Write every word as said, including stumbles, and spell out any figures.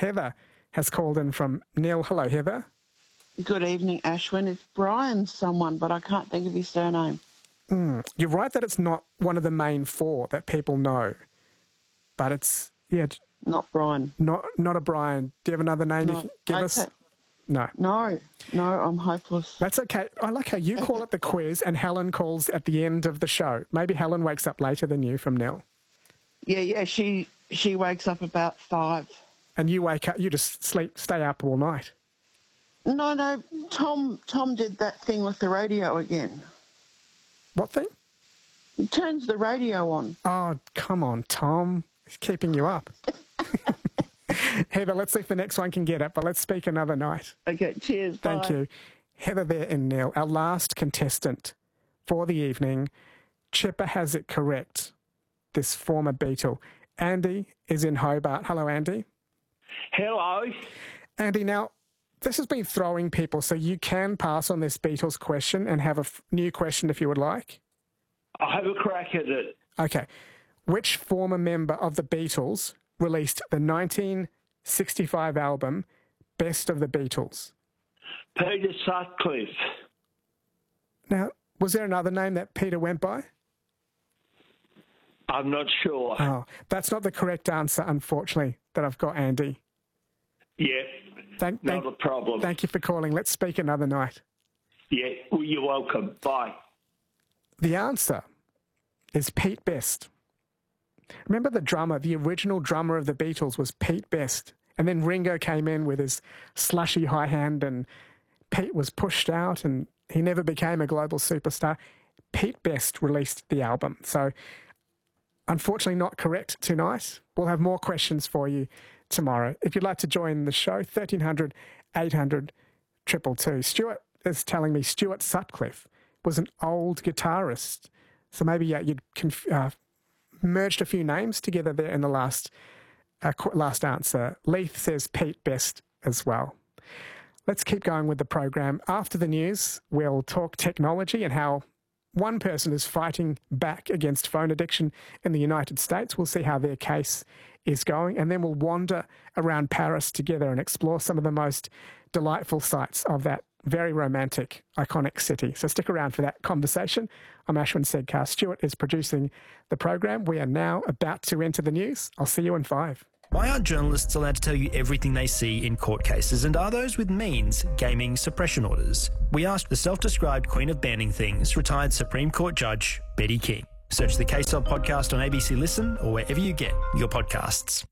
Heather has called in from Nil. Hello, Heather. Good evening, Ashwin. It's Brian someone, but I can't think of his surname. Mm, you're right that it's not one of the main four that people know, but it's, yeah. Not Brian. Not not a Brian. Do you have another name No. you can give Okay. us? No. No, no, I'm hopeless. That's okay. I like how you call it the quiz and Helen calls at the end of the show. Maybe Helen wakes up later than you from Nil. Yeah, yeah, she she wakes up about five. And you wake up, you just sleep, stay up all night. No, no, Tom Tom did that thing with the radio again. What thing? He turns the radio on. Oh, come on, Tom. He's keeping you up. Heather, let's see if the next one can get it, but let's speak another night. Okay, cheers. Thank bye. you. Heather there in Nil, our last contestant for the evening. Chipper has it correct, this former Beatle. Andy is in Hobart. Hello, Andy. Hello. Andy, now, this has been throwing people, so you can pass on this Beatles question and have a f- new question if you would like. I'll have a crack at it. Okay. Which former member of the Beatles released the nineteen sixty-five album Best of the Beatles? Peter Sutcliffe. Now, was there another name that Peter went by? I'm not sure. Oh, that's not the correct answer, unfortunately, that I've got, Andy. Yeah, Thank, not thank, a problem. Thank you for calling. Let's speak another night. Yeah, well, you're welcome. Bye. The answer is Pete Best. Remember the drummer, the original drummer of the Beatles was Pete Best. And then Ringo came in with his slushy high hand and Pete was pushed out and he never became a global superstar. Pete Best released the album. So unfortunately not correct tonight. We'll have more questions for you tomorrow. If you'd like to join the show, thirteen hundred, eight hundred, two two two. Stuart is telling me Stuart Sutcliffe was an old guitarist. So maybe yeah, you'd conf- uh, merged a few names together there in the last uh, qu- last answer. Leith says Pete Best as well. Let's keep going with the program. After the news, we'll talk technology and how one person is fighting back against phone addiction in the United States. We'll see how their case is going. And then we'll wander around Paris together and explore some of the most delightful sights of that very romantic, iconic city. So stick around for that conversation. I'm Ashwin Sedkar. Stuart is producing the program. We are now about to enter the news. I'll see you in five. Why aren't journalists allowed to tell you everything they see in court cases, and are those with means gaming suppression orders? We asked the self-described queen of banning things, retired Supreme Court Judge Betty King. Search the Case Of podcast on A B C Listen or wherever you get your podcasts.